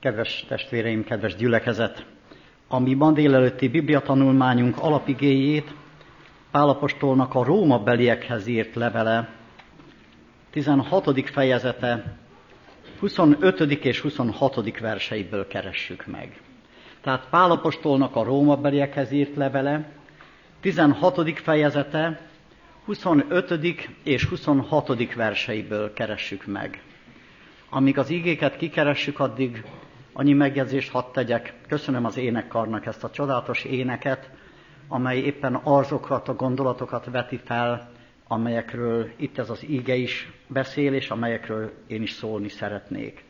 Kedves testvéreim, kedves gyülekezet! A mi ma délelőtti bibliatanulmányunk alapigéjét Pál apostolnak a rómabeliekhez írt levele 16. fejezete 25. és 26. verseiből keressük meg. Tehát Pál apostolnak a rómabeliekhez írt levele 16. fejezete 25. és 26. verseiből keressük meg. Amíg az igéket kikeressük, addig annyi megjegyzést hadd tegyek. Köszönöm az énekkarnak ezt a csodálatos éneket, amely éppen azokat a gondolatokat veti fel, amelyekről itt ez az íge is beszél, és amelyekről én is szólni szeretnék.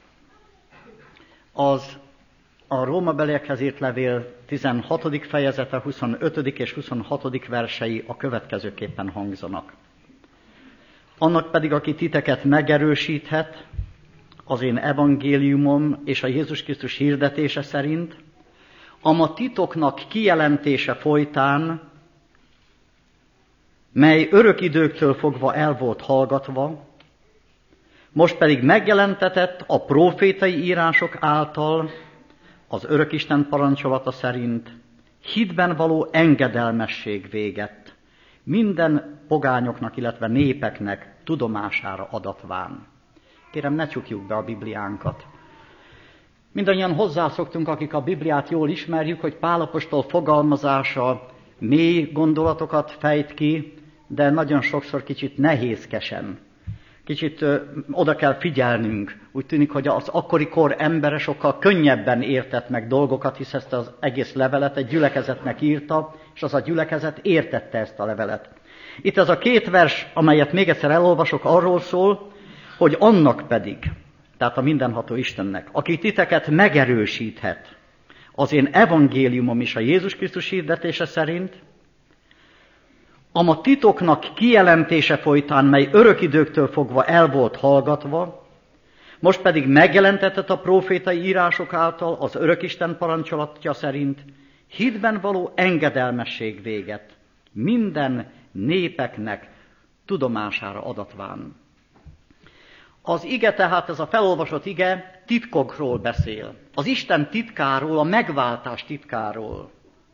A rómabeliekhez írt levél 16. fejezete, 25. és 26. versei a következőképpen hangzanak. Annak pedig, aki titeket megerősíthet, az én evangéliumom és a Jézus Krisztus hirdetése szerint, ama titoknak kijelentése folytán, mely örök időktől fogva el volt hallgatva, most pedig megjelentetett a prófétai írások által az Örökisten parancsolata szerint hitben való engedelmesség véget, minden pogányoknak, illetve népeknek tudomására adatván. Kérem, ne csukjuk be a Bibliánkat. Mindannyian hozzászoktunk, akik a Bibliát jól ismerjük, hogy Pál apostol fogalmazása mély gondolatokat fejt ki, de nagyon sokszor kicsit nehézkesen. Kicsit oda kell figyelnünk. Úgy tűnik, hogy az akkori kor embere sokkal könnyebben értett meg dolgokat, hisz ezt az egész levelet egy gyülekezetnek írta, és az a gyülekezet értette ezt a levelet. Itt ez a két vers, amelyet még egyszer elolvasok, arról szól, hogy annak pedig, tehát a mindenható Istennek, aki titeket megerősíthet az én evangéliumom is a Jézus Krisztus hirdetése szerint, ama titoknak kijelentése folytán, mely örök időktől fogva el volt hallgatva, most pedig megjelentetett a prófétai írások által az Örökisten parancsolatja szerint hitben való engedelmesség véget, minden népeknek tudomására adatván. Az ige tehát, ez a felolvasott ige titkokról beszél. Az Isten titkáról, a megváltás titkáról.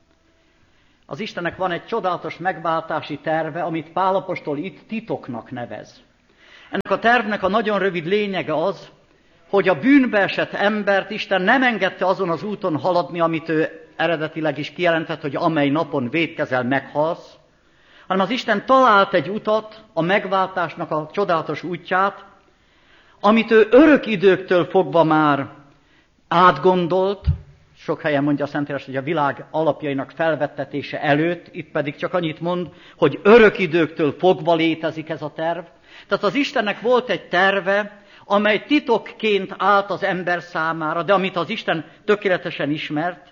Az Istennek van egy csodálatos megváltási terve, amit Pál apostol itt titoknak nevez. Ennek a tervnek a nagyon rövid lényege az, hogy a bűnbe esett embert Isten nem engedte azon az úton haladni, amit ő eredetileg is kijelentett, hogy amely napon vétkezel, meghalsz, hanem az Isten talált egy utat, a megváltásnak a csodálatos útját, amit ő örök időktől fogva már átgondolt, sok helyen mondja a Szentírás, hogy a világ alapjainak felvettetése előtt, itt pedig csak annyit mond, hogy örök időktől fogva létezik ez a terv. Tehát az Istennek volt egy terve, amely titokként állt az ember számára, de amit az Isten tökéletesen ismert.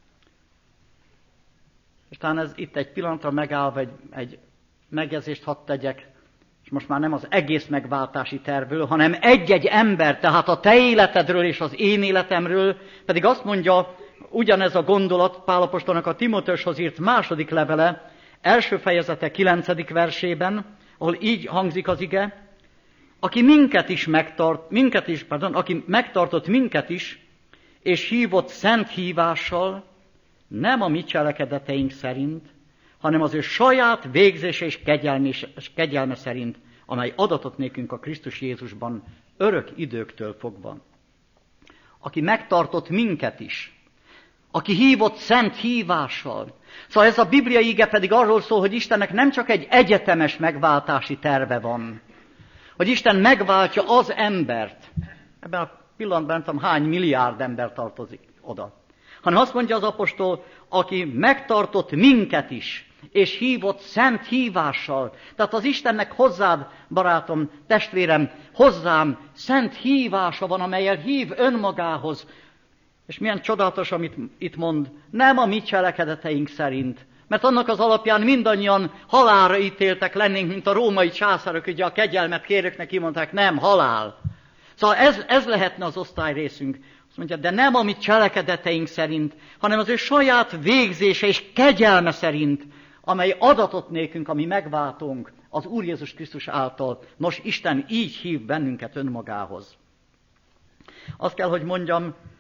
És talán ez itt egy pillanatra megállva egy megjegyzést hadd tegyek, és most már nem az egész megváltási tervről, hanem egy-egy ember, tehát a te életedről és az én életemről, pedig azt mondja ugyanez a gondolat Pál apostolnak a Timóteushoz írt második levele, első fejezete 9. versében, ahol így hangzik az ige, aki megtartott minket is, és hívott szent hívással, nem a mi cselekedeteink szerint, hanem az ő saját végzése és kegyelme szerint, amely adatot nékünk a Krisztus Jézusban örök időktől fogva. Aki megtartott minket is, aki hívott szent hívással. Szóval ez a bibliai ige pedig arról szól, hogy Istennek nem csak egy egyetemes megváltási terve van, hogy Isten megváltja az embert, ebben a pillanatban nem tudom hány milliárd ember tartozik oda, hanem azt mondja az apostol, aki megtartott minket is, és hívott szent hívással. Tehát az Istennek hozzád, barátom, testvérem, hozzám szent hívása van, amellyel hív önmagához. És milyen csodálatos, amit itt mond, nem a mi cselekedeteink szerint. Mert annak az alapján mindannyian halálra ítéltek lennénk, mint a római császárok, ugye a kegyelmet kérőknek kimondták, nem, halál. Szóval ez lehetne az osztály részünk. Azt mondja, de nem a mi cselekedeteink szerint, hanem az ő saját végzése és kegyelme szerint, amely adatot nékünk, ami megváltunk az Úr Jézus Krisztus által. Nos, Isten így hív bennünket önmagához. Azt kell, hogy mondjam,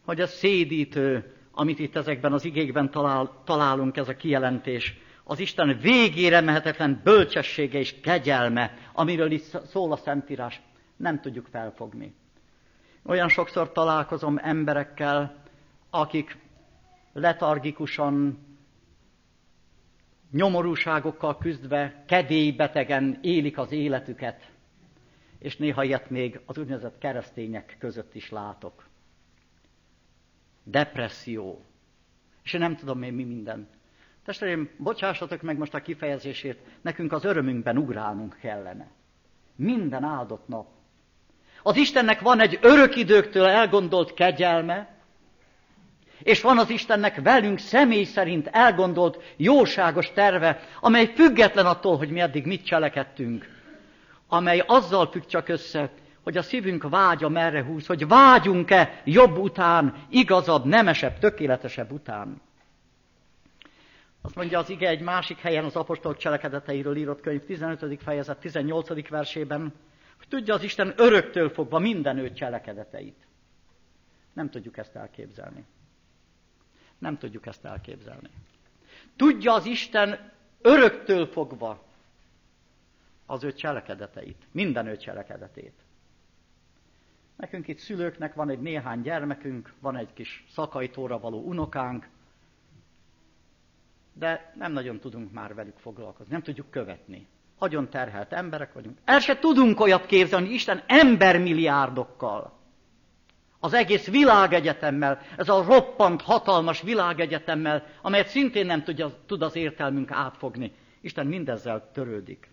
hogy ez szédítő, amit itt ezekben az igékben találunk, ez a kijelentés. Az Isten végére mehetetlen bölcsessége és kegyelme, amiről itt szól a Szentírás, nem tudjuk felfogni. Olyan sokszor találkozom emberekkel, akik letargikusan, nyomorúságokkal küzdve, kedélybetegen élik az életüket, és néha ilyet még az úgynevezett keresztények között is látok. Depresszió. És én nem tudom még mi minden. Testvéreim, bocsássatok meg most a kifejezésért, nekünk az örömünkben ugrálnunk kellene. Minden áldott nap. Az Istennek van egy örök időktől elgondolt kegyelme, és van az Istennek velünk személy szerint elgondolt jóságos terve, amely független attól, hogy mi eddig mit cselekedtünk, amely azzal függ csak össze, hogy a szívünk vágya merre húz, hogy vágyunk-e jobb után, igazabb, nemesebb, tökéletesebb után. Azt mondja az ige egy másik helyen az apostolok cselekedeteiről írott könyv 15. fejezet 18. versében, hogy tudja az Isten öröktől fogva minden ő cselekedeteit. Nem tudjuk ezt elképzelni. Nem tudjuk ezt elképzelni. Tudja az Isten öröktől fogva az ő cselekedeteit, minden ő cselekedetét. Nekünk itt szülőknek van egy néhány gyermekünk, van egy kis szakajtóra való unokánk, de nem nagyon tudunk már velük foglalkozni, nem tudjuk követni. Nagyon terhelt emberek vagyunk. El se tudunk olyat képzelni, Isten embermilliárdokkal, az egész világegyetemmel, ez a roppant, hatalmas világegyetemmel, amelyet szintén nem tud az értelmünk átfogni. Isten mindezzel törődik.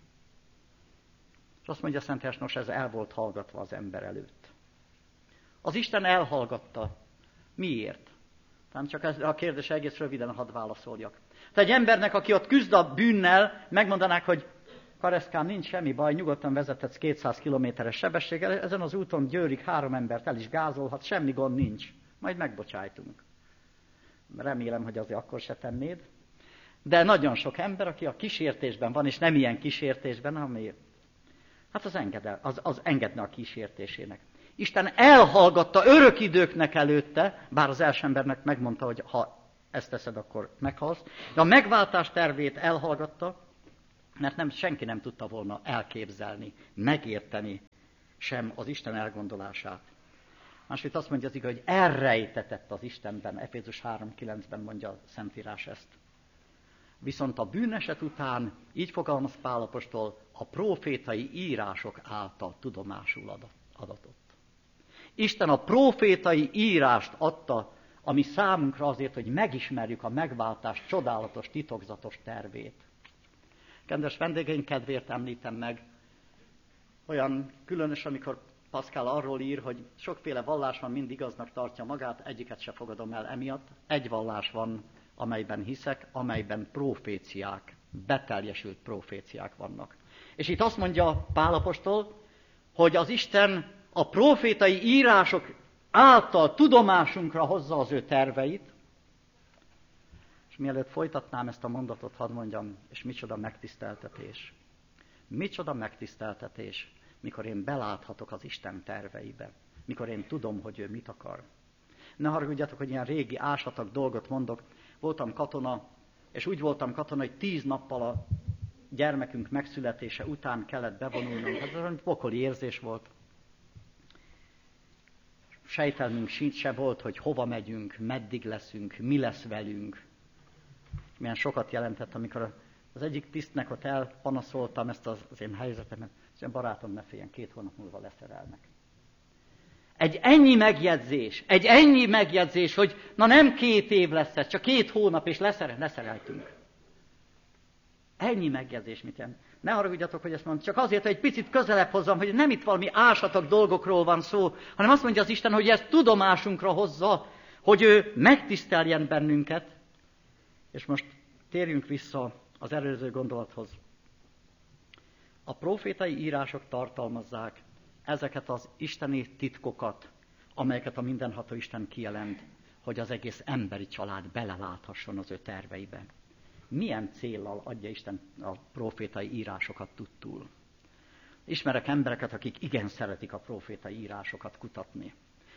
És azt mondja Szentírás, nos, ez el volt hallgatva az ember előtt. Az Isten elhallgatta. Miért? Tehát csak ez a kérdés egész röviden hadd válaszoljak. Tehát egy embernek, aki ott küzd a bűnnel, megmondanák, hogy Kareszkán, nincs semmi baj, nyugodtan vezethetsz 200 kilométeres sebességgel, ezen az úton Győrig 3 embert el is gázolhat, semmi gond nincs. Majd megbocsájtunk. Remélem, hogy azért akkor se tennéd. De nagyon sok ember, aki a kísértésben van, és nem ilyen kísértésben, ami hát az engedne a kísértésének. Isten elhallgatta örök időknek előtte, bár az első embernek megmondta, hogy ha ezt teszed, akkor meghalsz, de a megváltás tervét elhallgatta, mert senki nem tudta volna elképzelni, megérteni sem az Isten elgondolását. Másrészt azt mondja az ige, hogy elrejtetett az Istenben, Efézus 3.9-ben mondja a Szentírás ezt. Viszont a bűneset után, így fogalmaz Pál apostol, a prófétai írások által tudomásul adatott. Isten a prófétai írást adta, ami számunkra azért, hogy megismerjük a megváltás csodálatos, titokzatos tervét. Kedves vendégeink kedvéért említem meg, olyan különös, amikor Pascal arról ír, hogy sokféle vallás van, mind igaznak tartja magát, egyiket se fogadom el emiatt. Egy vallás van, amelyben hiszek, amelyben proféciák, beteljesült proféciák vannak. És itt azt mondja Pál apostol, hogy az Isten a profétai írások által tudomásunkra hozza az ő terveit, és mielőtt folytatnám ezt a mondatot, hadd mondjam, és micsoda megtiszteltetés. Micsoda megtiszteltetés, mikor én beláthatok az Isten terveibe, mikor én tudom, hogy ő mit akar. Ne haragudjatok, hogy ilyen régi ásatag dolgot mondok. Voltam katona, és úgy voltam katona, hogy 10 nappal a gyermekünk megszületése után kellett bevonulnunk. Hát ez egy pokoli érzés volt. Sejtelmünk se volt, hogy hova megyünk, meddig leszünk, mi lesz velünk. Milyen sokat jelentett, amikor az egyik tisztnek ott elpanaszoltam ezt az én helyzetemet, és barátom, ne féljen, 2 hónap múlva leszerelnek. Egy ennyi megjegyzés, hogy na nem 2 év lesz ez, csak 2 hónap, és leszereltünk. Ennyi megjegyzés mit jelent? Ne haragudjatok, hogy ezt mondom, csak azért, hogy egy picit közelebb hozzam, hogy nem itt valami ásatag dolgokról van szó, hanem azt mondja az Isten, hogy ezt tudomásunkra hozza, hogy ő megtiszteljen bennünket. És most térjünk vissza az előző gondolathoz. A profétai írások tartalmazzák ezeket az isteni titkokat, amelyeket a mindenható Isten kijelent, hogy az egész emberi család beleláthasson az ő terveibe. Milyen céllal adja Isten a profétai írásokat tudtul? Ismerek embereket, akik igen szeretik a profétai írásokat kutatni.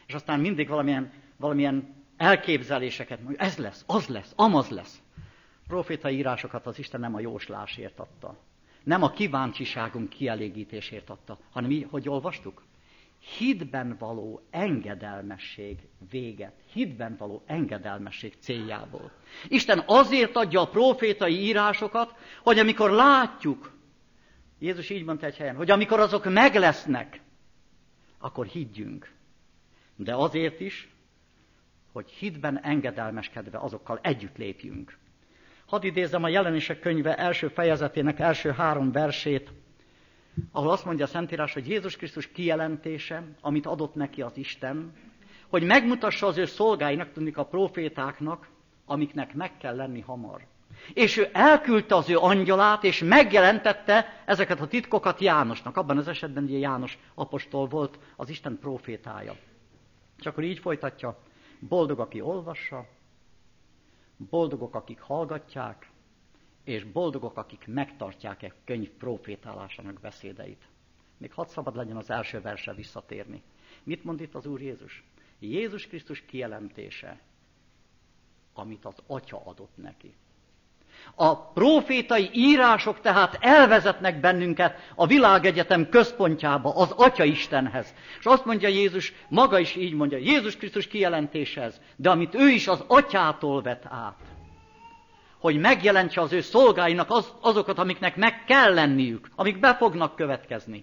És aztán mindig valamilyen elképzeléseket mondja, ez lesz, az lesz, amaz lesz. Profétai írásokat az Isten nem a jóslásért adta. Nem a kíváncsiságunk kielégítésért adta, hanem mi, hogy olvastuk? Hitben való engedelmesség véget. Hitben való engedelmesség céljából. Isten azért adja a profétai írásokat, hogy amikor látjuk, Jézus így mondta egy helyen, hogy amikor azok meglesznek, akkor higgyünk. De azért is, hogy hitben engedelmeskedve azokkal együtt lépjünk. Hadd idézzem a Jelenések könyve első fejezetének első 3 versét, ahol azt mondja a Szentírás, hogy Jézus Krisztus kijelentése, amit adott neki az Isten, hogy megmutassa az ő szolgáinak, tudnik a profétáknak, amiknek meg kell lenni hamar. És ő elküldte az ő angyalát, és megjelentette ezeket a titkokat Jánosnak. Abban az esetben ugye János apostol volt az Isten profétája. És akkor így folytatja, boldog, aki olvassa, boldogok, akik hallgatják, és boldogok, akik megtartják e könyv profétálásának beszédeit. Még hadd szabad legyen az első versre visszatérni. Mit mond itt az Úr Jézus? Jézus Krisztus kijelentése, amit az Atya adott neki. A profétai írások tehát elvezetnek bennünket a világegyetem központjába, az Atya Istenhez. És azt mondja Jézus, maga is így mondja, Jézus Krisztus kijelentése ez, de amit ő is az Atyától vett át, hogy megjelentse az ő szolgáinak azokat, amiknek meg kell lenniük, amik be fognak következni.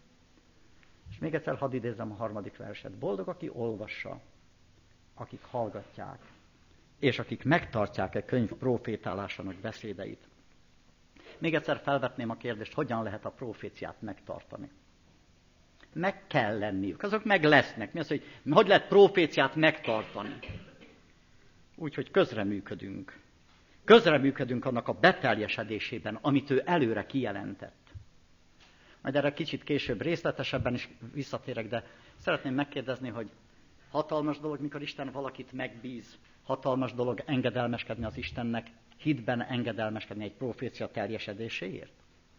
És még egyszer hadd idézzem a 3. verset. Boldog, aki olvassa, akik hallgatják, és akik megtartják a könyv profétálásának beszédeit. Még egyszer felvetném a kérdést, hogyan lehet a proféciát megtartani. Meg kell lenniük, azok meg lesznek. Mi az, hogy lehet proféciát megtartani? Úgy, hogy közreműködünk. Közreműködünk annak a beteljesedésében, amit ő előre kijelentett. Majd erre kicsit később részletesebben is visszatérek, de szeretném megkérdezni, hogy hatalmas dolog, mikor Isten valakit megbíz, hatalmas dolog engedelmeskedni az Istennek, hitben engedelmeskedni egy profécia teljesedéséért?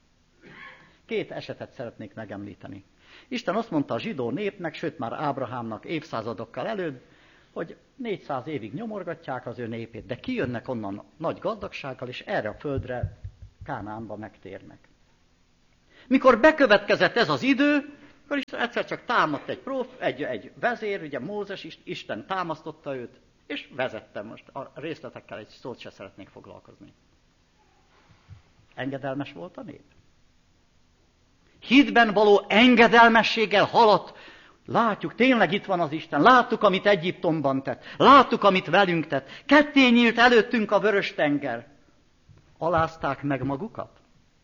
2 esetet szeretnék megemlíteni. Isten azt mondta a zsidó népnek, sőt már Ábrahámnak évszázadokkal előbb, hogy 400 évig nyomorgatják az ő népét, de kijönnek onnan nagy gazdagsággal, és erre a földre, Kánaánba megtérnek. Mikor bekövetkezett ez az idő, akkor Isten egyszer csak támadt egy vezér, ugye Mózes, Isten támasztotta őt, és vezette. Most a részletekkel egy szót se szeretnék foglalkozni. Engedelmes volt a nép? Hitben való engedelmességgel haladt. Látjuk, tényleg itt van az Isten. Láttuk, amit Egyiptomban tett. Láttuk, amit velünk tett. Ketté nyílt előttünk a Vörös-tenger. Alázták meg magukat?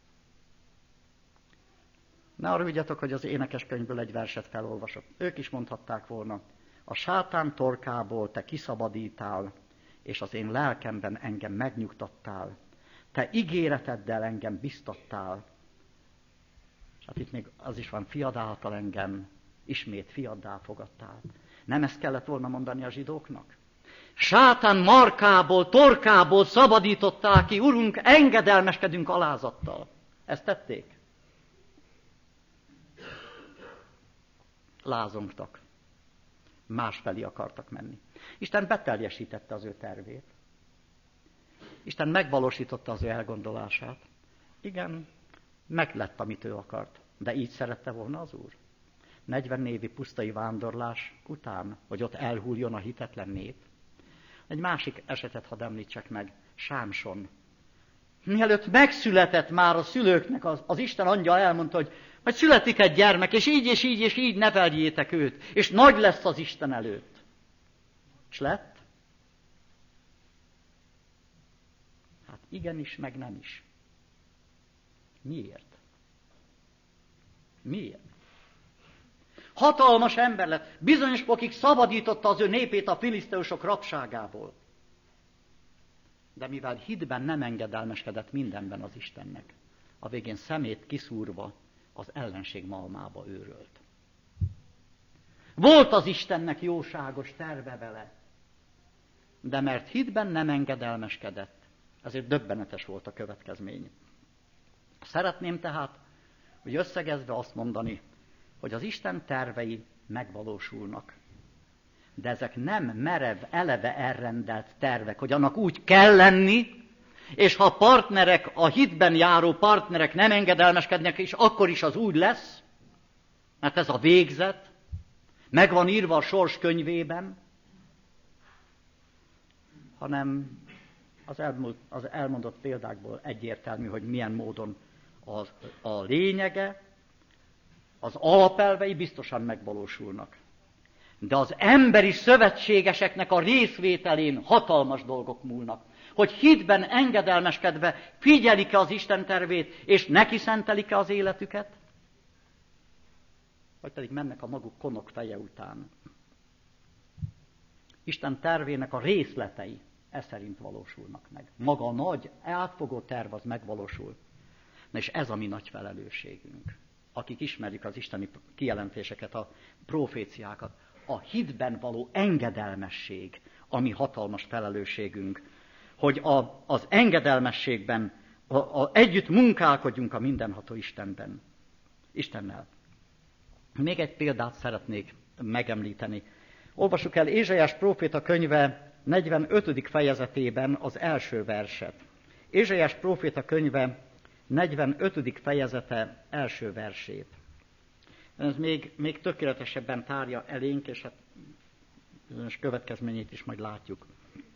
Ne arra vigyetek, hogy az énekeskönyvből egy verset felolvasok. Ők is mondhatták volna. A sátán torkából te kiszabadítál, és az én lelkemben engem megnyugtattál. Te ígéreteddel engem biztattál. És hát itt még az is van, fiad által engem ismét fiaddá fogadtál. Nem ezt kellett volna mondani a zsidóknak? Sátán markából, torkából szabadítottál ki, Urunk, engedelmeskedünk alázattal. Ezt tették? Lázongtak. Másfelé akartak menni. Isten beteljesítette az ő tervét. Isten megvalósította az ő elgondolását. Igen, meglett, amit ő akart. De így szerette volna az Úr? 40 évi pusztai vándorlás után, hogy ott elhulljon a hitetlen nép. Egy másik esetet hadd említsek meg, Sámson. Mielőtt megszületett már a szülőknek, az Isten angyal elmondta, hogy majd születik egy gyermek, és így neveljétek őt, és nagy lesz az Isten előtt. És lett? Hát igenis, meg nem is. Miért? Miért? Hatalmas ember lett, bizonyos pokig szabadította az ő népét a filiszteusok rabságából. De mivel hitben nem engedelmeskedett mindenben az Istennek, a végén szemét kiszúrva az ellenség malmába őrölt. Volt az Istennek jóságos terve vele, de mert hitben nem engedelmeskedett, ezért döbbenetes volt a következmény. Szeretném tehát, hogy összegezve azt mondani, hogy az Isten tervei megvalósulnak. De ezek nem merev, eleve elrendelt tervek, hogy annak úgy kell lenni, és ha a partnerek, a hitben járó partnerek nem engedelmeskednek, és akkor is az úgy lesz, mert ez a végzet, meg van írva a sors könyvében, hanem az elmondott példákból egyértelmű, hogy milyen módon a lényege, az alapelvei biztosan megvalósulnak. De az emberi szövetségeseknek a részvételén hatalmas dolgok múlnak. Hogy hitben engedelmeskedve figyelik-e az Isten tervét, és neki szentelik-e az életüket, vagy pedig mennek a maguk konok feje után. Isten tervének a részletei szerint valósulnak meg. Maga a nagy, átfogó terv az megvalósul. Na és ez a mi nagy felelősségünk, akik ismerjük az isteni kijelentéseket, a proféciákat. A hitben való engedelmesség, ami hatalmas felelősségünk, hogy az engedelmességben együtt munkálkodjunk a mindenható Istennel. Még egy példát szeretnék megemlíteni. Olvassuk el Ézsaiás próféta könyve 45. fejezetében az első verset. Ézsaiás próféta könyve 45. fejezete első versét. Ez még tökéletesebben tárja elénk, és hát bizonyos következményét is majd látjuk.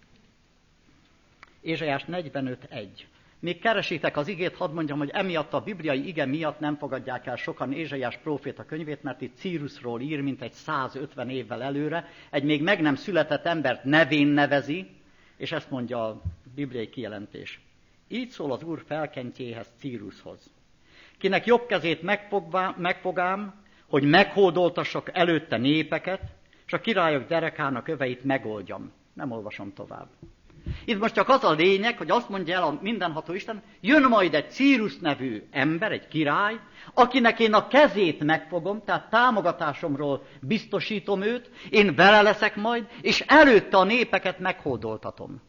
Ézsaiás 45.1. Még keresitek az igét, hadd mondjam, hogy emiatt a bibliai ige miatt nem fogadják el sokan Ézsaiás próféta könyvét, mert itt Círusról ír, mint egy 150 évvel előre, egy még meg nem született embert nevén nevezi, és ezt mondja a bibliai kijelentés. Így szól az Úr felkentjéhez, Círushoz. Kinek jobb kezét megfogám, hogy meghódoltassak előtte népeket, és a királyok derekának öveit megoldjam. Nem olvasom tovább. Itt most csak az a lényeg, hogy azt mondja el a mindenható Isten, jön majd egy Círus nevű ember, egy király, akinek én a kezét megfogom, tehát támogatásomról biztosítom őt, én vele leszek majd, és előtte a népeket meghódoltatom.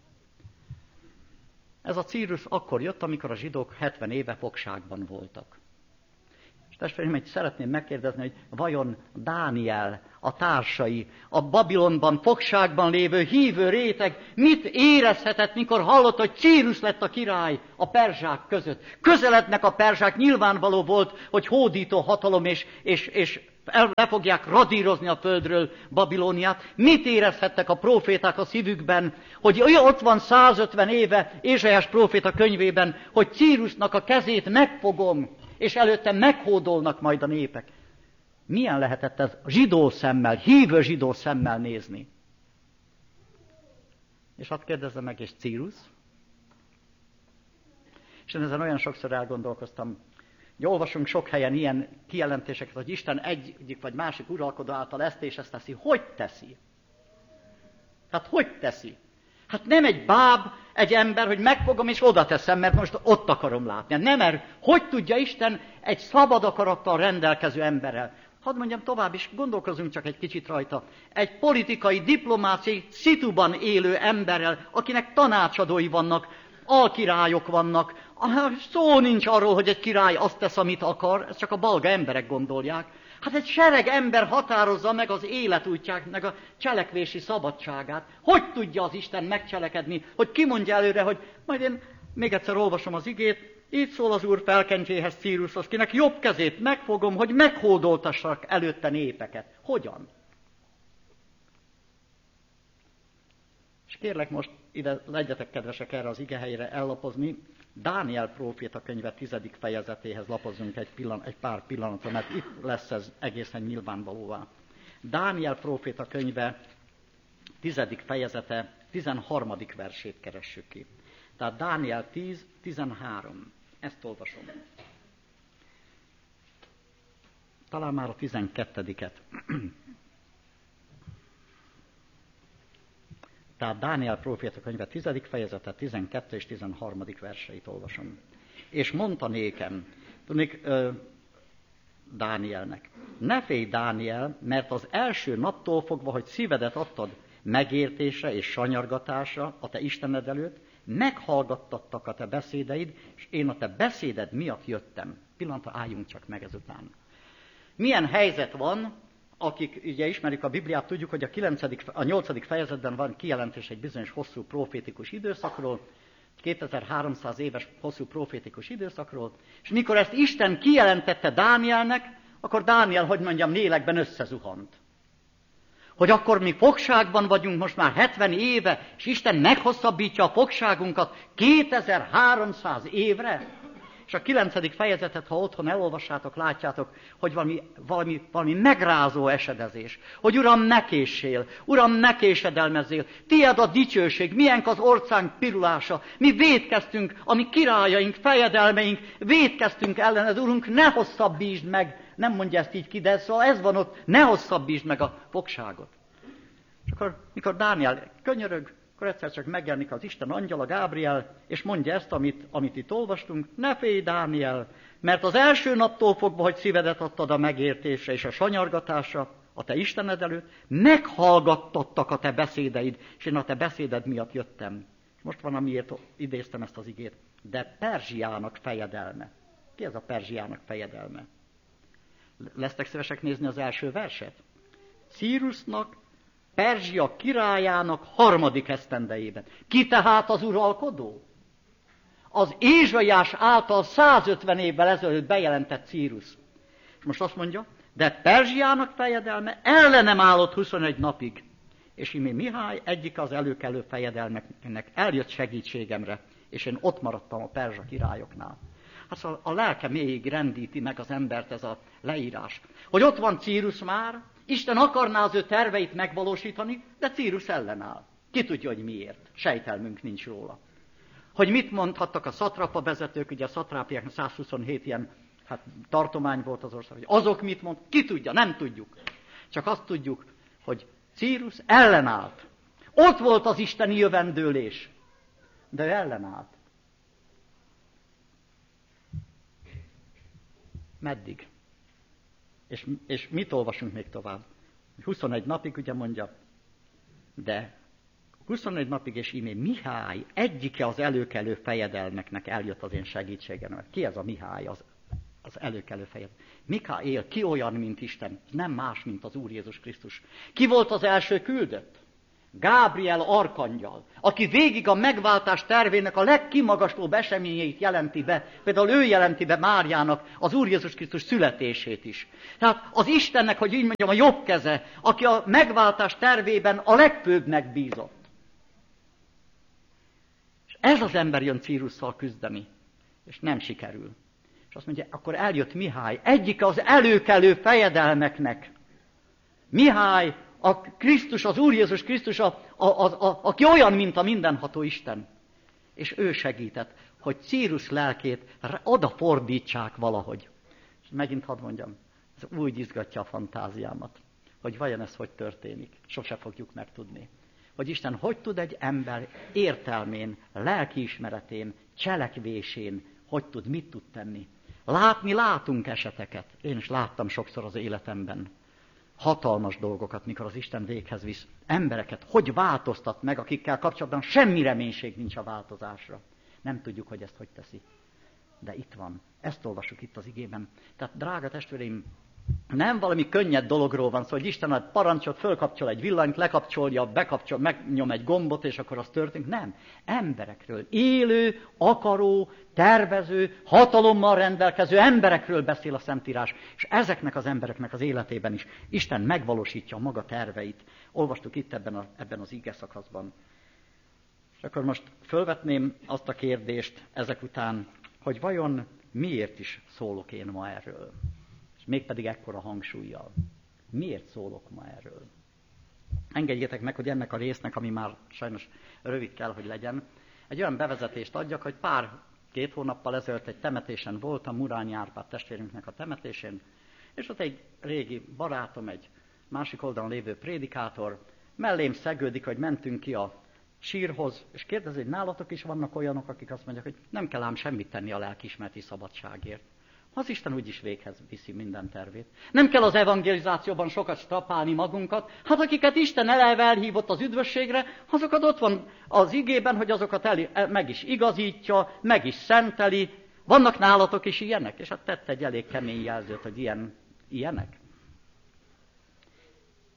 Ez a Círus akkor jött, amikor a zsidók 70 éve fogságban voltak. És testvéreim, szeretném megkérdezni, hogy vajon Dániel, a társai, a Babilonban, fogságban lévő hívő réteg mit érezhetett, mikor hallott, hogy Círus lett a király a perzsák között. Közelednek a perzsák, nyilvánvaló volt, hogy hódító hatalom, és le fogják radírozni a földről Babilóniát. Mit érezhettek a próféták a szívükben, hogy ott van 150 éve Ézsaiás próféta könyvében, hogy Círusnak a kezét megfogom, és előtte meghódolnak majd a népek. Milyen lehetett ez zsidó szemmel, hívő zsidó szemmel nézni? És hadd kérdezzem meg, és Círus? És én ezen olyan sokszor elgondolkoztam, hogy olvasunk sok helyen ilyen kijelentéseket, hogy Isten egyik vagy másik uralkodó által ezt és ezt teszi. Hogy teszi? Hát hogy teszi? Hát nem egy báb, egy ember, hogy megfogom és oda teszem, mert most ott akarom látni. Nem, mert hogy tudja Isten egy szabad akarattal rendelkező emberrel? Hadd mondjam tovább is, gondolkozunk csak egy kicsit rajta. Egy politikai, diplomáciai szituban élő emberrel, akinek tanácsadói vannak, alkirályok vannak. Szó nincs arról, hogy egy király azt tesz, amit akar, ezt csak a balga emberek gondolják. Hát egy sereg ember határozza meg az életútját, meg a cselekvési szabadságát. Hogy tudja az Isten megcselekedni, hogy kimondja előre, hogy majd én még egyszer olvasom az igét, így szól az Úr felkentjéhez, Círushoz, kinek jobb kezét megfogom, hogy meghódoltassak előtte népeket. Hogyan? És kérlek most ide legyetek kedvesek erre az igehelyre ellapozni, Dániel próféta könyve 10. fejezetéhez lapozzunk egy pár pillanatra, mert itt lesz ez egészen nyilvánvalóvá. Dániel próféta könyve 10. fejezete 13. versét keressük ki. Tehát Dániel 10:13. Ezt olvasom. Talán már a 12-et. Tehát Dániel próféta könyve 10. fejezete 12. és 13. verseit olvasom. És mondta nékem, tudnék Dánielnek, ne félj Dániel, mert az első naptól fogva, hogy szívedet adtad megértésre és sanyargatásra a te Istened előtt, meghallgattattak a te beszédeid, és én a te beszéded miatt jöttem. Pillanatra álljunk csak meg ezután. Milyen helyzet van akik ugye ismerik a Bibliát, tudjuk, hogy a 8. fejezetben van kijelentés egy bizonyos hosszú profétikus időszakról, 2300 éves hosszú profétikus időszakról, és mikor ezt Isten kijelentette Dánielnek, akkor Dániel, hogy mondjam, lélekben összezuhant. Hogy akkor mi fogságban vagyunk most már 70 éve, és Isten meghosszabbítja a fogságunkat 2300 évre. És a 9. fejezetet, ha otthon elolvassátok, látjátok, hogy valami megrázó esedezés. Hogy Uram, ne késsél, Uram, ne késedelmezzél, tied a dicsőség, milyenk az orcánk pirulása, mi vétkeztünk, a mi királyaink, fejedelmeink, vétkeztünk ellened, Urunk, ne hosszabbítsd meg, nem mondja ezt így ki, de szóval ez van ott, ne hosszabbítsd meg a fogságot. És akkor, mikor Dániel könyörög, akkor egyszer csak megjelenik az Isten angyala, Gábriel, és mondja ezt, amit itt olvastunk: ne félj, Dániel, mert az első naptól fogva, hogy szívedet adtad a megértésre és a sanyargatásra a te Istened előtt, meghallgattattak a te beszédeid, és én a te beszéded miatt jöttem. Most van, amiért idéztem ezt az igét. De Perzsiának fejedelme. Ki ez a Perzsiának fejedelme? Lesztek szívesek nézni az első verset? Círusnak, Perzsia királyának 3. esztendejében. Ki tehát az uralkodó? Az Ézsaiás által 150 évvel ezelőtt bejelentett Círus. És most azt mondja, de Perzsiának fejedelme ellenem állott 21 napig. És íme Mihály egyik az előkelő fejedelmeknek eljött segítségemre, és én ott maradtam a perzsa királyoknál. Hát szóval a lelke mélyig rendíti meg az embert ez a leírás. Hogy ott van Círus már, Isten akarná az ő terveit megvalósítani, de Círus ellenáll. Ki tudja, hogy miért. Sejtelmünk nincs róla. Hogy mit mondhattak a szatrapa vezetők, ugye a szatrápiáknak 127 ilyen tartomány volt az ország, hogy azok mit mond, ki tudja, nem tudjuk. Csak azt tudjuk, hogy Círus ellenállt. Ott volt az isteni jövendőlés, de ő ellenállt. Meddig? És mit olvasunk még tovább? 21 napig, ugye mondja, de 21 napig, és íme Mihály egyike az előkelő fejedelmeknek eljött az én segítségemre. Ki ez a Mihály, az előkelő fejedelmek? Mikaél, ki olyan, mint Isten? Nem más, mint az Úr Jézus Krisztus. Ki volt az első küldött? Gábriel arkangyal, aki végig a megváltás tervének a legkimagaslóbb eseményeit jelenti be. Például ő jelenti be Máriának az Úr Jézus Krisztus születését is. Tehát az Istennek, hogy így mondjam, a jobb keze, aki a megváltás tervében a legfőbbnek bízott. És ez az ember jön Círusszal küzdeni, és nem sikerül. És azt mondja, akkor eljött Mihály, egyik az előkelő fejedelmeknek. Mihály, a Krisztus, az Úr Jézus Krisztus, aki olyan, mint a mindenható Isten. És ő segített, hogy Círus lelkét odafordítsák valahogy. És megint hadd mondjam, ez úgy izgatja a fantáziámat, hogy vajon ez hogy történik. Sose fogjuk megtudni. Hogy Isten hogy tud egy ember értelmén, lelkiismeretén, cselekvésén, hogy tud, mit tud tenni. Látunk eseteket. Én is láttam sokszor az életemben. Hatalmas dolgokat, mikor az Isten véghez visz embereket, hogy változtat meg, akikkel kapcsolatban semmi reménység nincs a változásra. Nem tudjuk, hogy ezt hogy teszi. De itt van. Ezt olvassuk itt az igében. Tehát, drága testvéreim, nem valami könnyed dologról van szó, hogy Isten ad parancsot, fölkapcsol egy villanyt, lekapcsolja, bekapcsol, megnyom egy gombot, és akkor az történik. Nem. Emberekről, élő, akaró, tervező, hatalommal rendelkező emberekről beszél a Szentírás, és ezeknek az embereknek az életében is Isten megvalósítja a maga terveit. Olvastuk itt ebben az ige szakaszban. És akkor most fölvetném azt a kérdést ezek után, hogy vajon miért is szólok én ma erről? És mégpedig ekkora hangsúllyal. Miért szólok ma erről? Engedjétek meg, hogy ennek a résznek, ami már sajnos rövid kell, hogy legyen, egy olyan bevezetést adjak, hogy két hónappal ezelőtt egy temetésen voltam, Murányi Árpád testvérünknek a temetésén, és ott egy régi barátom, egy másik oldalon lévő prédikátor, mellém szegődik, hogy mentünk ki a sírhoz, és kérdezi, hogy nálatok is vannak olyanok, akik azt mondják, hogy nem kell ám semmit tenni a lelkiismereti szabadságért. Az Isten úgyis véghez viszi minden tervét. Nem kell az evangelizációban sokat strapálni magunkat. Hát akiket Isten eleve elhívott az üdvösségre, azokat ott van az igében, hogy azokat meg is igazítja, meg is szenteli. Vannak nálatok is ilyenek? És hát tett egy elég kemény jelzőt, hogy ilyenek.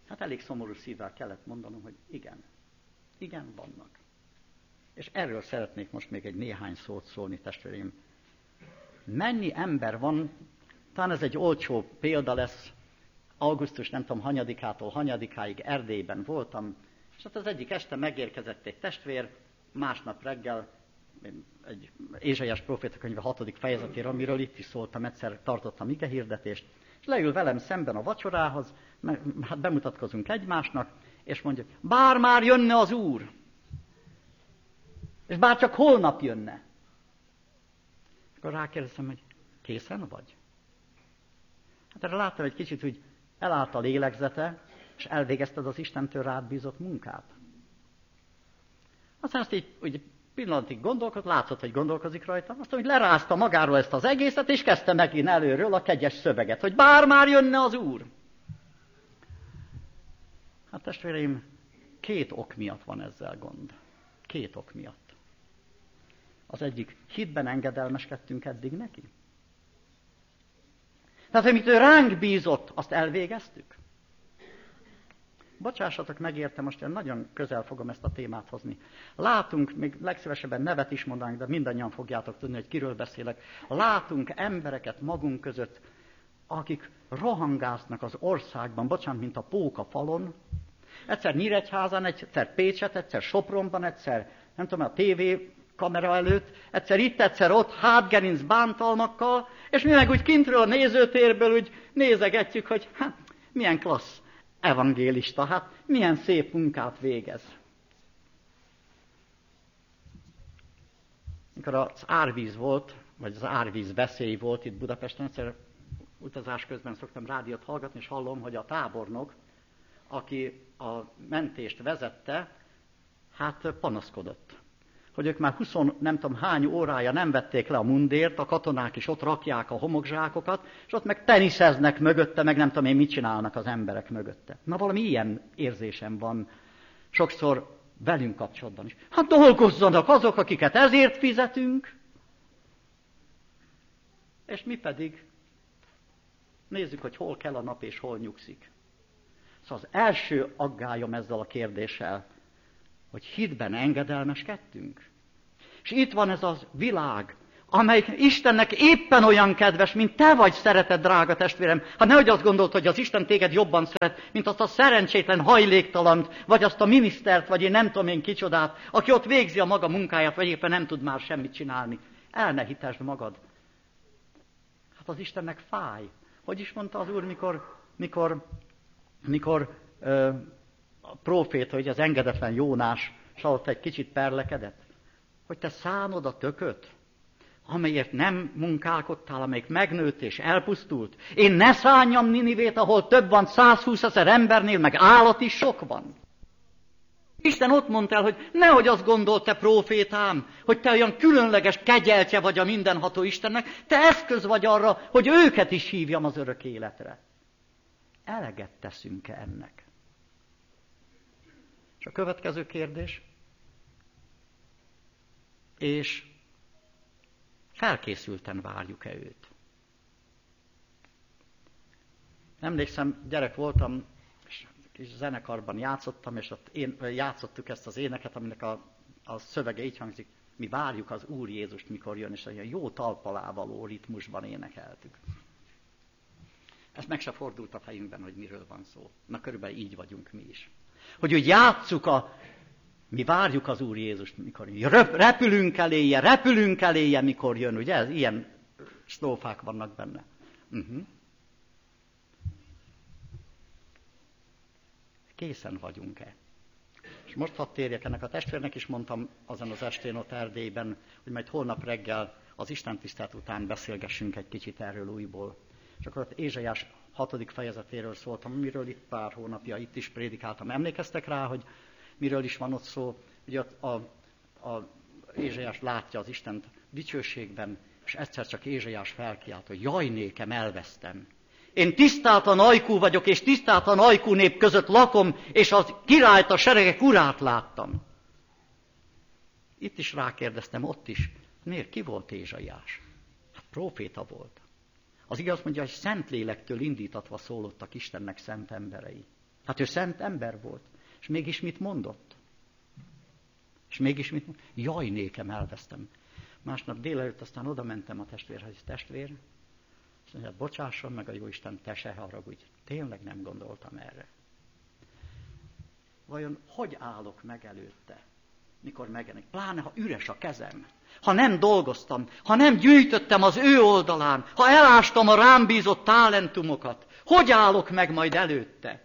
Hát elég szomorú szívvel kellett mondanom, hogy igen, vannak. És erről szeretnék most még egy néhány szót szólni, testvéreim. Mennyi ember van, talán ez egy olcsó példa lesz, augusztus nem tudom, hanyadikától hanyadikáig Erdélyben voltam, és hát az egyik este megérkezett egy testvér, másnap reggel egy Ézsaiás prófétakönyve 6. fejezetéről, amiről itt is szóltam, egyszer tartottam igehirdetést, és leül velem szemben a vacsorához, hát bemutatkozunk egymásnak, és mondja, bár már jönne az Úr, és bár csak holnap jönne. Akkor rákérdeztem, hogy készen vagy? Hát erre láttam egy kicsit, hogy elállt a lélegzete, és elvégezted az Istentől rád bízott munkát. Aztán azt így úgy pillanatig gondolkodt, látszott, hogy gondolkozik rajta, aztán hogy lerázta magáról ezt az egészet, és kezdte megint előről a kegyes szöveget, hogy bár már jönne az Úr. Hát testvéreim, 2 ok miatt van ezzel gond. 2 ok miatt. Az egyik, hitben engedelmeskedtünk eddig neki. Tehát, amit ő ránk bízott, azt elvégeztük. Bocsássatok meg érte, most én nagyon közel fogom ezt a témát hozni. Látunk, még legszívesebben nevet is mondanánk, de mindannyian fogjátok tudni, hogy kiről beszélek. Látunk embereket magunk között, akik rohangásznak az országban, bocsánat, mint a pók a falon. Egyszer Nyíregyházán, egyszer Pécset, egyszer Sopronban, egyszer, nem tudom, a kamera előtt, egyszer itt, egyszer ott, hátgerinc bántalmakkal, és mi meg úgy kintről a nézőtérből úgy nézegetjük, hogy hát, milyen klassz evangélista, hát milyen szép munkát végez. Mikor az árvíz volt, vagy az árvíz veszély volt itt Budapesten, egyszer utazás közben szoktam rádiót hallgatni, és hallom, hogy a tábornok, aki a mentést vezette, hát panaszkodott. Hogy ők már 20 nem tudom hány órája nem vették le a mundért, a katonák is ott rakják a homokzsákokat, és ott meg teniszeznek mögötte, meg nem tudom én mit csinálnak az emberek mögötte. Na valami ilyen érzésem van sokszor velünk kapcsolatban is. Hát dolgozzanak azok, akiket ezért fizetünk, és mi pedig nézzük, hogy hol kell a nap és hol nyugszik. Szóval az első aggályom ezzel a kérdéssel, hogy hitben engedelmeskedtünk. És itt van ez az világ, amely Istennek éppen olyan kedves, mint te vagy, szereted, drága testvérem. Hát nehogy azt gondolt, hogy az Isten téged jobban szeret, mint azt a szerencsétlen hajléktalant, vagy azt a minisztert, vagy én nem tudom én kicsodát, aki ott végzi a maga munkáját, vagy éppen nem tud már semmit csinálni. El ne hitesd magad. Hát az Istennek fáj. Hogy is mondta az Úr, mikor a próféta, hogy az engedetlen Jónás salott egy kicsit perlekedett, hogy te szánod a tököt, amelyért nem munkálkodtál, amelyik megnőtt és elpusztult. Én ne szánjam Ninivét, ahol több van 120 000 embernél, meg állat is sok van. Isten ott mondta el, hogy nehogy azt gondolt, te prófétám, hogy te olyan különleges kegyeltje vagy a mindenható Istennek, te eszköz vagy arra, hogy őket is hívjam az örök életre. Eleget teszünk-e ennek? És a következő kérdés, és felkészülten várjuk-e őt? Emlékszem, gyerek voltam, és kis zenekarban játszottam, és ott játszottuk ezt az éneket, aminek a szövege így hangzik, mi várjuk az Úr Jézust, mikor jön, és olyan jó talpalávaló ritmusban énekeltük. Ez meg se fordult a fejünkben, hogy miről van szó. Na körülbelül így vagyunk mi is. Hogy úgy játsszuk mi várjuk az Úr Jézust, mikor jön. Repülünk eléje, mikor jön. Ugye ez, ilyen szlófák vannak benne. Készen vagyunk-e? És most hadd térjek, ennek a testvérnek is mondtam azon az estén ott Erdélyben, hogy majd holnap reggel az istentisztelet után beszélgessünk egy kicsit erről újból. És akkor ott Ézsaiás 6. fejezetéről szóltam, miről itt pár hónapja itt is prédikáltam. Emlékeztek rá, hogy miről is van ott szó? Ugye ott a Ézsaiás látja az Istent dicsőségben, és egyszer csak Ézsaiás felkiált, hogy jaj, nékem, elvesztem. Én tisztátlan ajkú vagyok, és tisztátlan ajkú nép között lakom, és az királyt, a seregek urát láttam. Itt is rákérdeztem, ott is. Miért? Ki volt Ézsaiás? Hát próféta volt. Az igaz mondja, hogy Szentlélektől indítatva szólottak Istennek szent emberei. Hát ő szent ember volt. És mégis mit mondott? Jaj, nékem, elvesztem. Másnap délelőtt aztán oda mentem a testvérhez, testvér. Azt mondja, bocsásson meg a Jóisten, te se haragudj. Tényleg nem gondoltam erre. Vajon hogy állok meg előtte, mikor megjelenik? Pláne, ha üres a kezem, ha nem dolgoztam, ha nem gyűjtöttem az ő oldalán, ha elástam a rám bízott talentumokat, hogy állok meg majd előtte?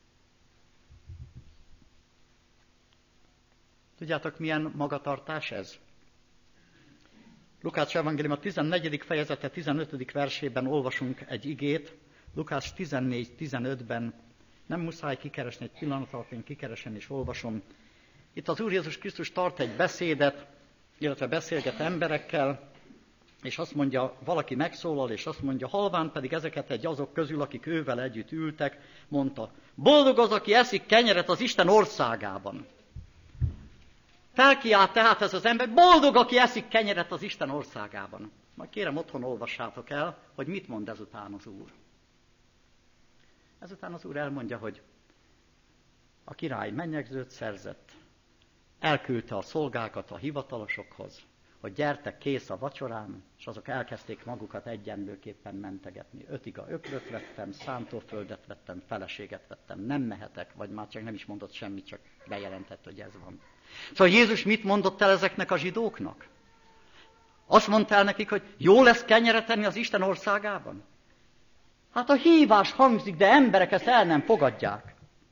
Tudjátok, milyen magatartás ez? Lukács evangélium a 14. fejezete 15. versében olvasunk egy igét, Lukács 14-15-ben, nem muszáj kikeresni, egy pillanat alatt én kikeresem és olvasom. Itt az Úr Jézus Krisztus tart egy beszédet, illetve beszélget emberekkel, és azt mondja, valaki megszólal, és azt mondja, halván pedig ezeket egy azok közül, akik ővel együtt ültek, mondta, boldog az, aki eszik kenyeret az Isten országában. Felkiált tehát ez az ember, boldog, aki eszik kenyeret az Isten országában. Majd kérem, otthon olvassátok el, hogy mit mond ezután az Úr. Ezután az Úr elmondja, hogy a király mennyegzőt szerzett, elküldte a szolgákat a hivatalosokhoz, hogy gyertek, kész a vacsorám, és azok elkezdték magukat egyenlőképpen mentegetni. 5 iga ökröt vettem, szántóföldet vettem, feleséget vettem, nem mehetek, vagy már csak nem is mondott semmit, csak bejelentett, hogy ez van. Szóval Jézus mit mondott el ezeknek a zsidóknak? Azt mondta el nekik, hogy jó lesz kenyeret enni az Isten országában? Hát a hívás hangzik, de emberek ezt el nem fogadják.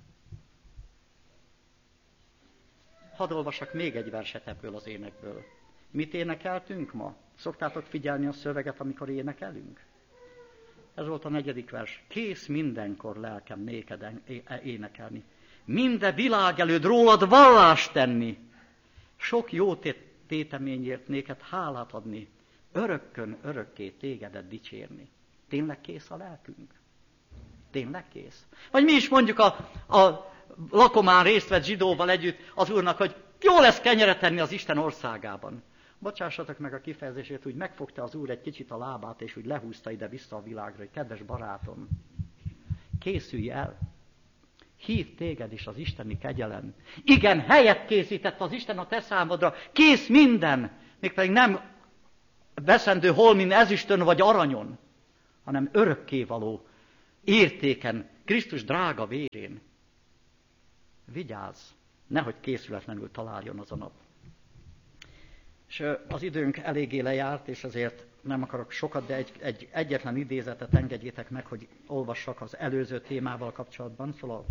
Hadd olvassak még egy verset ebből az énekből. Mit énekeltünk ma? Szoktátok figyelni a szöveget, amikor énekelünk? Ez volt a 4. vers. Kész mindenkor lelkem néked énekelni. Minden világ előtt rólad vallást tenni. Sok jó téteményért néked hálát adni. Örökkön örökké tégedet dicsérni. Tényleg kész a lelkünk? Tényleg kész? Vagy mi is mondjuk a lakomán részt vett zsidóval együtt az Úrnak, hogy jó lesz kenyeret tenni az Isten országában. Bocsássatok meg a kifejezését, úgy megfogta az Úr egy kicsit a lábát, és úgy lehúzta ide-vissza a világra, hogy kedves barátom, készülj el, hív téged is az isteni kegyelem. Igen, helyet készített az Isten a te számodra, kész minden, mégpedig nem veszendő holmin, ezüstön vagy aranyon, hanem örökkévaló értéken, Krisztus drága vérén. Vigyázz, nehogy készületlenül találjon az a nap. És az időnk eléggé lejárt, és ezért nem akarok sokat, de egyetlen idézetet engedjétek meg, hogy olvassak az előző témával kapcsolatban, szóval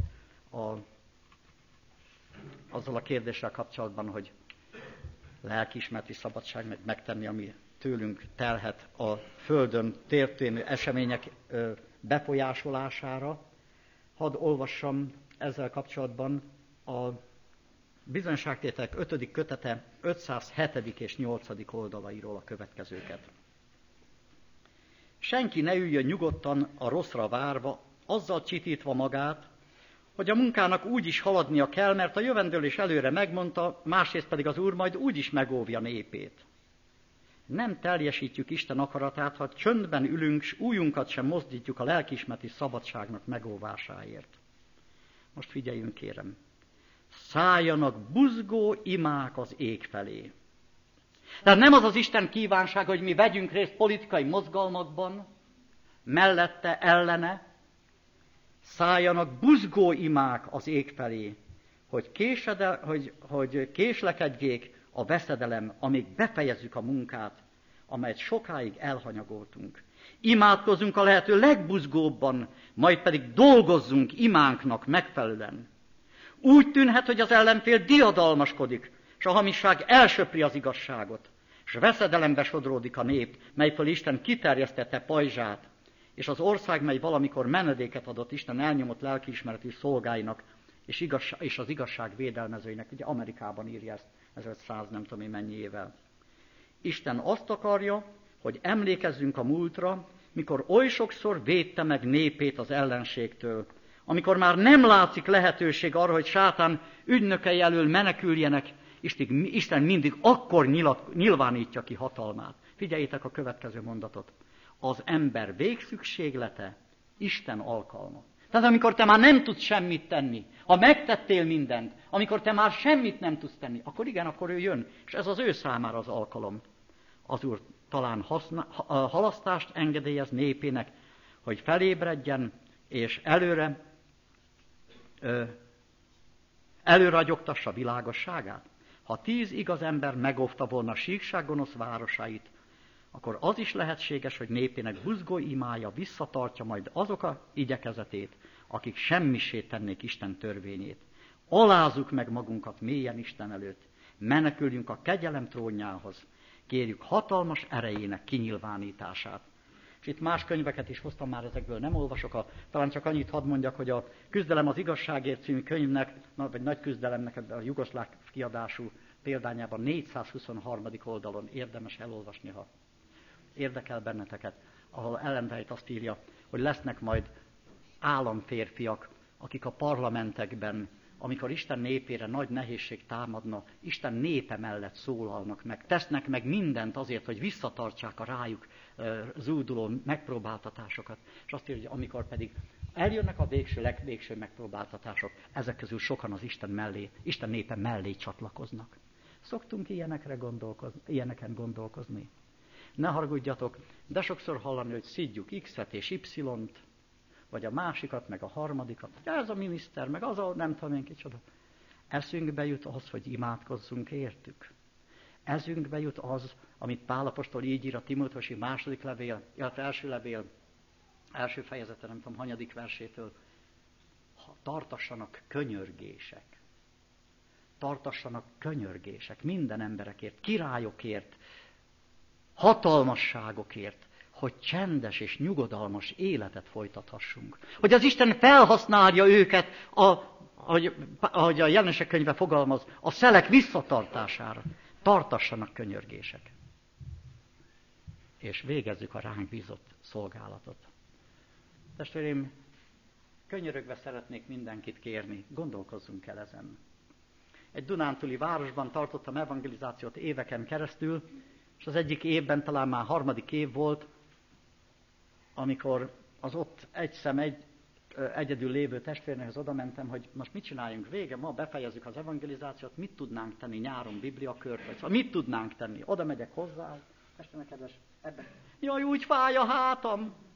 azzal a kérdéssel kapcsolatban, hogy lelkiismereti szabadság, meg megtenni, ami tőlünk telhet a Földön történő események befolyásolására. Hadd olvassam ezzel kapcsolatban a Bizonyságtételek 5. kötete 507. és 8. oldalairól a következőket. Senki ne üljön nyugodtan a rosszra várva, azzal csitítva magát, hogy a munkának úgy is haladnia kell, mert a jövendőlés előre megmondta, másrészt pedig az Úr majd úgy is megóvja népét. Nem teljesítjük Isten akaratát, ha csöndben ülünk, s ujjunkat sem mozdítjuk a lelkiismereti szabadságnak megóvásáért. Most figyeljünk, kérem. Szálljanak buzgó imák az ég felé. Tehát nem az az Isten kívánság, hogy mi vegyünk részt politikai mozgalmakban, mellette, ellene. Szálljanak buzgó imák az ég felé, hogy késlekedjék a veszedelem, amíg befejezzük a munkát, amelyet sokáig elhanyagoltunk. Imádkozzunk a lehető legbuzgóbban, majd pedig dolgozzunk imánknak megfelelően. Úgy tűnhet, hogy az ellenfél diadalmaskodik, s a hamisság elsöpri az igazságot, s veszedelembe sodródik a nép, melyföl Isten kiterjesztette pajzsát, és az ország, mely valamikor menedéket adott Isten elnyomott lelkiismereti szolgáinak, és az igazság védelmezőinek. Ugye Amerikában írja ezt 1100 nem tudom én mennyi évvel. Isten azt akarja, hogy emlékezzünk a múltra, mikor oly sokszor védte meg népét az ellenségtől, amikor már nem látszik lehetőség arra, hogy sátán ügynökei elől meneküljenek, Isten mindig akkor nyilvánítja ki hatalmát. Figyeljétek a következő mondatot. Az ember végszükséglete Isten alkalma. Tehát amikor te már nem tudsz semmit tenni, ha megtettél mindent, amikor te már semmit nem tudsz tenni, akkor igen, akkor ő jön. És ez az ő számára az alkalom. Az Úr talán halasztást engedélyez népének, hogy felébredjen, és előragyogtassa világosságát. Ha 10 igaz ember megóvta volna síkság gonosz városait, akkor az is lehetséges, hogy népének buzgó imája visszatartja majd azok a igyekezetét, akik semmisé tennék Isten törvényét. Alázzuk meg magunkat mélyen Isten előtt, meneküljünk a kegyelem trónjához, kérjük hatalmas erejének kinyilvánítását. És itt más könyveket is hoztam, már ezekből nem olvasok, talán csak annyit hadd mondjak, hogy a Küzdelem az igazságért című könyvnek, vagy Nagy küzdelemnek a jugoszláv kiadású példányában 423. oldalon érdemes elolvasni, ha érdekel benneteket, ahol Ellen White azt írja, hogy lesznek majd államférfiak, akik a parlamentekben, amikor Isten népére nagy nehézség támadna, Isten népe mellett szólalnak meg, tesznek meg mindent azért, hogy visszatartsák a rájuk zúduló megpróbáltatásokat. És azt írja, hogy amikor pedig eljönnek a legvégső megpróbáltatások, ezek közül sokan az Isten népe mellé csatlakoznak. Szoktunk ilyeneken gondolkozni. Ne haragudjatok, de sokszor hallani, hogy szidjuk X-et és Y-t, vagy a másikat, meg a harmadikat. Ez a miniszter, meg az a nem tudom én kicsoda. Eszünkbe jut az, hogy imádkozzunk értük. Eszünkbe jut az, amit Pál apostol így ír a Timóteusi második levél, illetve első levél, első fejezete, nem tudom, hanyadik versétől. Tartassanak könyörgések. Tartassanak könyörgések minden emberekért, királyokért, hatalmasságokért, hogy csendes és nyugodalmas életet folytathassunk. Hogy az Isten felhasználja őket, ahogy a Jelenések könyve fogalmaz, a szelek visszatartására. Tartassanak könyörgések. És végezzük a ránk bízott szolgálatot. Testvéreim, könyörögve szeretnék mindenkit kérni, gondolkozzunk el ezen. Egy dunántúli városban tartottam evangelizációt éveken keresztül, és az egyik évben, talán már harmadik év volt, amikor az ott egyedül lévő testvérnőhöz oda mentem, hogy most mit csináljunk vége, ma befejezzük az evangelizációt, mit tudnánk tenni nyáron bibliakört, vagy szóval mit tudnánk tenni. Oda megyek hozzá, testvérnek kedves, ebben. Jaj, úgy fáj a hátam!